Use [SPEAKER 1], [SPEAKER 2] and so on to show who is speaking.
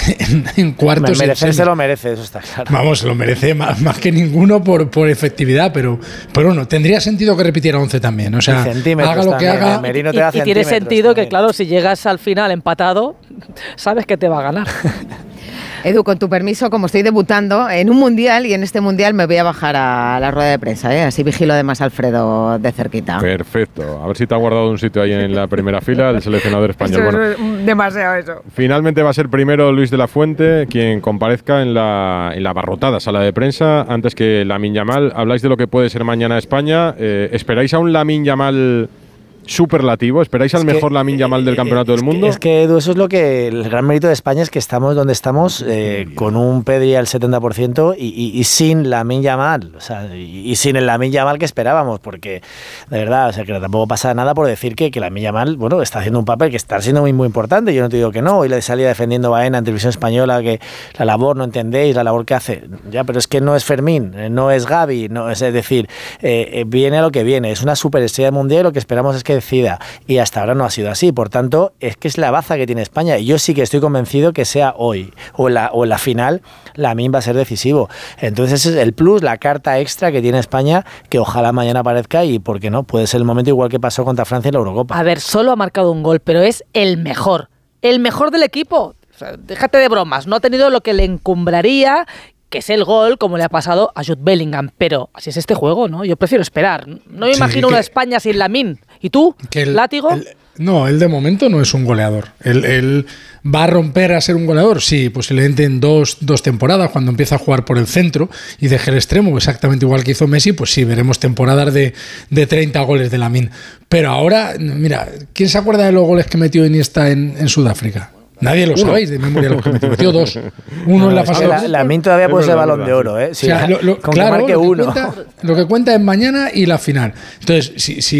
[SPEAKER 1] en cuartos.
[SPEAKER 2] Merecer se lo merece, eso está claro.
[SPEAKER 1] Vamos, se lo merece más que ninguno por efectividad, pero bueno, tendría sentido que repitiera 11 también. O sea, haga lo que haga.
[SPEAKER 3] Y tiene sentido que, claro, si llegas al final empatado, sabes que te va a ganar.
[SPEAKER 4] Edu, con tu permiso, como estoy debutando en un mundial, y en este mundial me voy a bajar a la rueda de prensa, así vigilo además a Alfredo de cerquita.
[SPEAKER 5] Perfecto. A ver si te ha guardado un sitio ahí en la primera fila del seleccionador español.
[SPEAKER 4] Eso es demasiado eso.
[SPEAKER 5] Finalmente va a ser primero Luis de la Fuente quien comparezca en la abarrotada sala de prensa antes que Lamine Yamal. Habláis de lo que puede ser mañana España. ¿Esperáis a un Lamine Yamal superlativo? ¿Esperáis al mejor Lamine Yamal del campeonato del mundo?
[SPEAKER 2] Es que, Edu, eso es lo que el gran mérito de España es que estamos donde estamos, con un Pedri al 70% y sin Lamine Yamal, o sea, y sin el Lamine Yamal que esperábamos, porque de verdad, o sea, que tampoco pasa nada por decir que Lamine Yamal, bueno, está haciendo un papel que está siendo muy, muy importante. Yo no te digo que no, hoy le salía defendiendo Baena en Televisión Española que la labor, no entendéis la labor que hace, ya, pero es que no es Fermín, no es Gavi, no es decir, viene a lo que viene, es una superestrella mundial y lo que esperamos es que decida, y hasta ahora no ha sido así. Por tanto, es que es la baza que tiene España, y yo sí que estoy convencido que sea hoy o en la final, Lamine va a ser decisivo. Entonces ese es el plus, la carta extra que tiene España, que ojalá mañana aparezca, y por qué no, puede ser el momento igual que pasó contra Francia en la Eurocopa.
[SPEAKER 3] A ver, solo ha marcado un gol, pero es el mejor del equipo. O sea, déjate de bromas, no ha tenido lo que le encumbraría, que es el gol, como le ha pasado a Jude Bellingham, pero así es este juego, ¿no? Yo prefiero esperar. No me imagino una España sin Lamine. ¿Y tú, Látigo?
[SPEAKER 1] No, él de momento no es un goleador. Él va a romper a ser un goleador, sí, posiblemente en dos temporadas, cuando empieza a jugar por el centro y deje el extremo, exactamente igual que hizo Messi, pues sí, veremos temporadas de 30 goles de Lamine. Pero ahora, mira, ¿quién se acuerda de los goles que metió Iniesta en Sudáfrica? Nadie lo sabéis de memoria los que metió 2. Uno en la fase.
[SPEAKER 2] Lamine todavía puede ser Balón de Oro, ¿eh? Sí,
[SPEAKER 1] o sea, claro, lo que cuenta es mañana y la final. Entonces, si